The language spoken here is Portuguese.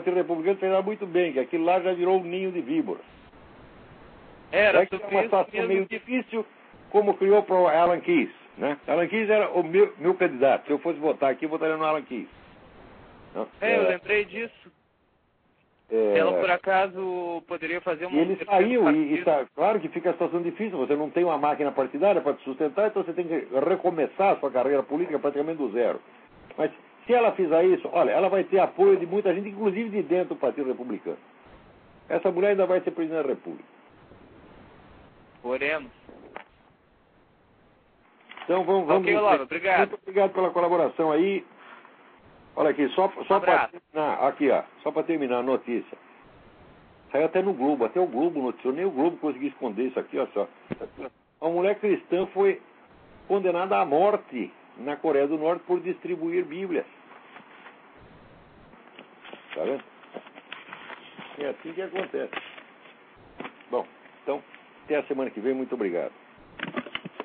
Partido Republicano fez muito bem, que aquilo lá já virou um ninho de víboras. Era que é uma situação meio difícil, como criou para o Alan Keyes, né? Alan Keyes era o meu candidato. Se eu fosse votar aqui, eu votaria no Alan Keyes. Eu lembrei disso. Ela, por acaso, poderia fazer uma... E ele saiu, e tá, claro que fica a situação difícil, você não tem uma máquina partidária para te sustentar, então você tem que recomeçar a sua carreira política praticamente do zero. Mas se ela fizer isso, olha, ela vai ter apoio de muita gente, inclusive de dentro do Partido Republicano. Essa mulher ainda vai ser presidente da República. Oremos. Então vamos... Ok, Olavo, obrigado. Muito obrigado pela colaboração aí. Olha aqui, só para terminar, aqui, ó, só para terminar a notícia. Saiu até no Globo, até o Globo noticiou, nem o Globo conseguiu esconder isso aqui, ó só. Uma mulher cristã foi condenada à morte na Coreia do Norte por distribuir Bíblias. Tá vendo? É assim que acontece. Bom, então, até a semana que vem, muito obrigado.